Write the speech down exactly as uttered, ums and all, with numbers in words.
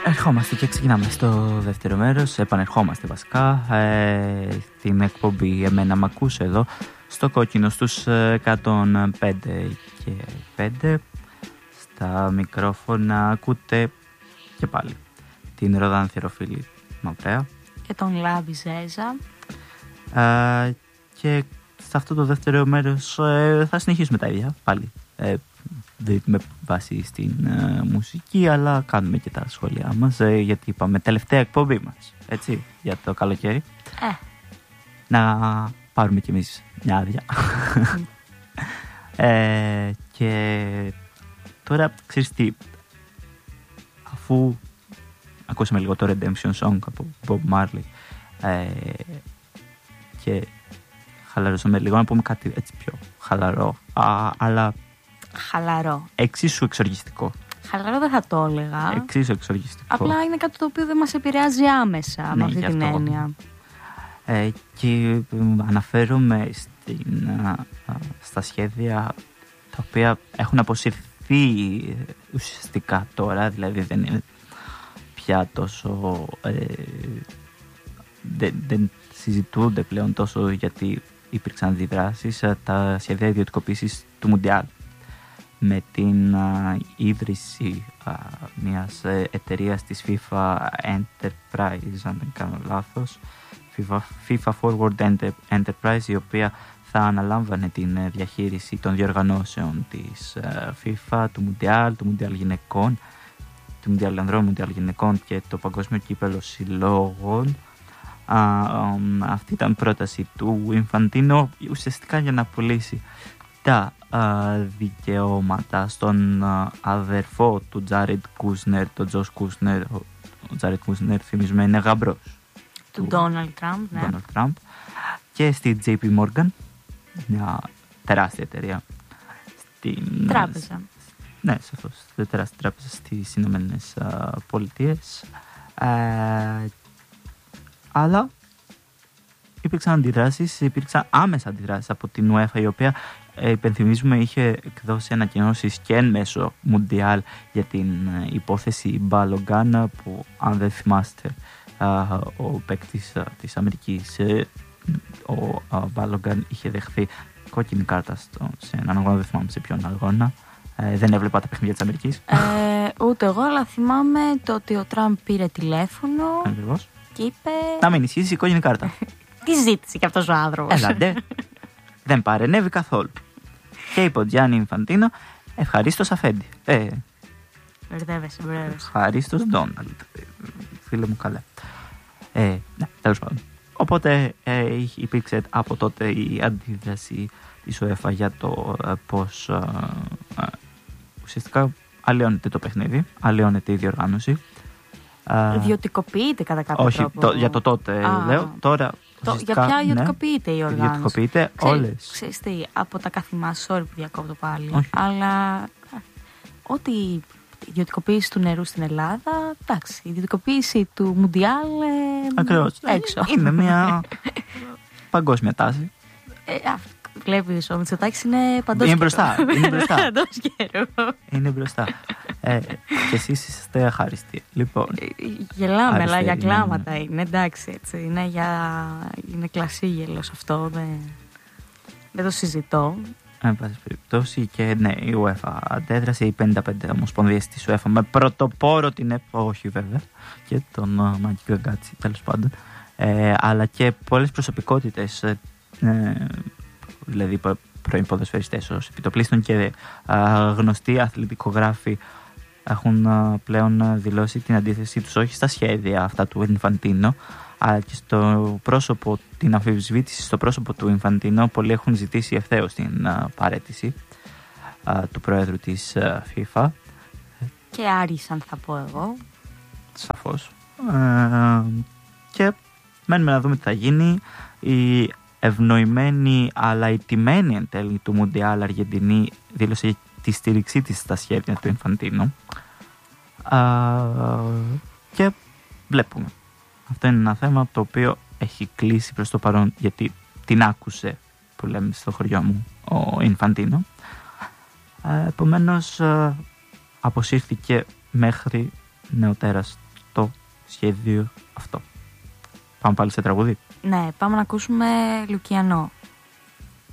ερχόμαστε και ξεκινάμε στο δεύτερο μέρος. Επανερχόμαστε βασικά ε, στην εκπομπή «Εμένα μ' ακούς» εδώ στο Κόκκινο στους εκατόν πέντε και πέντε. Στα μικρόφωνα ακούτε και πάλι την Ροδάν Θηροφίλη Μαυρέα και τον Λάβη Ζέζα. ε, Και σε αυτό το δεύτερο μέρος ε, θα συνεχίσουμε τα ίδια πάλι, ε, με βάση στην ε, μουσική, αλλά κάνουμε και τα σχόλιά μας, ε, γιατί είπαμε τελευταία εκπομπή μας, έτσι, για το καλοκαίρι. Ε. Να πάρουμε κι εμείς μια άδεια. ε, και τώρα, ξέρεις τι, αφού ακούσαμε λίγο το Redemption Song από Bob Marley ε, και χαλαρώσαμε λίγο, να πούμε κάτι έτσι πιο χαλαρό, α, αλλά χαλαρό, εξίσου εξοργιστικό. Χαλαρό δεν θα το έλεγα. Εξίσου εξοργιστικό. Απλά είναι κάτι το οποίο δεν μας επηρεάζει άμεσα, ναι, με αυτή την έννοια. Ε, και αναφέρομαι στην, α, α, στα σχέδια τα οποία έχουν αποσυρθεί ουσιαστικά τώρα, δηλαδή δεν είναι πια τόσο ε, δεν, δεν συζητούνται πλέον τόσο, γιατί υπήρξαν αντιδράσεις, τα σχέδια ιδιωτικοποίησης του Μουντιάλ, με την α, ίδρυση α, μιας εταιρείας της FIFA Enterprise, αν δεν κάνω λάθος, FIFA, FIFA Forward Enterprise, η οποία θα αναλάμβανε την διαχείριση των διοργανώσεων της α, FIFA, του Μουντιάλ, του Μουντιάλ γυναικών, του Μουντιάλ ανδρών, Μουντιάλ γυναικών και το Παγκόσμιο Κύπελλο Συλλόγων. Α, α, αυτή ήταν πρόταση του Ινφαντίνο, ουσιαστικά για να πουλήσει τα α, δικαιώματα στον α, αδερφό του Τζάρετ Κούσνερ, τον Τζος Κούσνερ. Ο, ο Τζάρετ Κούσνερ, θυμίζουμε, είναι γαμπρός του Ντόναλντ Τραμπ, ναι. Donald Trump, και στη τζέι πι Morgan, μια τεράστια εταιρεία στην τράπεζα. Ναι, σαφώς, τεράστια τράπεζα στις Ηνωμένες Πολιτείες. Ε, αλλά υπήρξαν αντιδράσεις, υπήρξαν άμεσα αντιδράσεις από την UEFA, η οποία ε, υπενθυμίζουμε είχε εκδώσει ανακοινώσεις και εν μέσω Μουντιάλ για την ε, υπόθεση Μπαλογκάνα, που αν δεν θυμάστε ε, ο παίκτης ε, της Αμερικής, ε, ο ε, Μπαλογκάν, είχε δεχθεί κόκκινη κάρτα στο, σε έναν αγώνα, δεν θυμάμαι σε ποιον αγώνα. Ε, δεν έβλεπα τα παιχνίδια της Αμερικής. Ε, ούτε εγώ, αλλά θυμάμαι το ότι ο Τραμπ πήρε τηλέφωνο. Ακριβώς. Και είπε... να μην ισχύσει η κόκκινη κάρτα. Τι ζήτησε κι αυτός ο άνθρωπος. Έλαντε. Δεν παρενέβη καθόλου. Και είπε ο Τζιάννη Ινφαντίνο, ευχαρίστως αφέντη. Ε, Μπερδεύεσαι, μπερδεύεσαι. ευχαρίστως Ντόναλντ. Φίλε μου, καλά. Ε, ναι, τέλος πάντων. Οπότε ε, υπήρξε από τότε η αντίδραση της UEFA για το ε, πώς ε, ε, ουσιαστικά αλλοιώνεται το παιχνίδι, αλλοιώνεται η διοργάνωση. Ιδιωτικοποιείται κατά κάποιο όχι, τρόπο. Το, για το τότε Α, λέω. Τώρα, το, για ποια ιδιωτικοποιείται, ναι, η οργάνωση. Ιδιωτικοποιείται όλες. Ξέρεις τι, από τα καθημάς, sorry που διακόπτω πάλι, όχι, αλλά ό,τι η ιδιωτικοποίηση του νερού στην Ελλάδα, εντάξει, η ιδιωτικοποίηση του Μουντιάλ ε, έξω. Είναι μια παγκόσμια τάση. Ε, Βλέπεις, ο Μητσοτάκης είναι παντός είναι μπροστά, είναι μπροστά. Παντός καιρό. Είναι μπροστά. ε, και εσείς είστε αχάριστοι. Λοιπόν, γελάμε, αλλά για κλάματα είναι, είναι εντάξει, έτσι. Είναι, για... είναι κλασσί γέλος αυτό, δεν... δεν το συζητώ. Εν πάση περιπτώσει, και ναι, η UEFA αντέδρασε, οι πενήντα πέντε ομοσπονδίες της UEFA, με πρωτοπόρο την ΕΠ, όχι βέβαια, και τον uh, Μάκη Γκαγκάτσι, τέλος πάντων, ε, αλλά και πολλές προσωπικότητες, ε, δηλαδή πρώην ποδοσφαιριστές ως επιτοπλίστων και α, γνωστοί αθλητικογράφοι έχουν α, πλέον δηλώσει την αντίθεσή τους όχι στα σχέδια αυτά του Ινφαντίνο, αλλά και στο πρόσωπο, την αμφισβήτηση στο πρόσωπο του Ινφαντίνο. Πολλοί έχουν ζητήσει ευθέως την α, παραίτηση α, του Προέδρου της α, FIFA. Και άρισαν, θα πω εγώ. Σαφώς. Ε, και μένουμε να δούμε τι θα γίνει. Η ευνοημένη αλλά ηττημένη εν τέλει του Μουντιάλ Αργεντινή δήλωσε τη στήριξή της στα σχέδια του Ινφαντίνο. Και βλέπουμε. Αυτό είναι ένα θέμα το οποίο έχει κλείσει προς το παρόν, γιατί την άκουσε, που λέμε στο χωριό μου, ο Ινφαντίνο. Επομένως αποσύρθηκε μέχρι νεοτέρας σχέδιο αυτό. Πάμε πάλι σε τραγούδι. Ναι, πάμε να ακούσουμε Λουκιανό.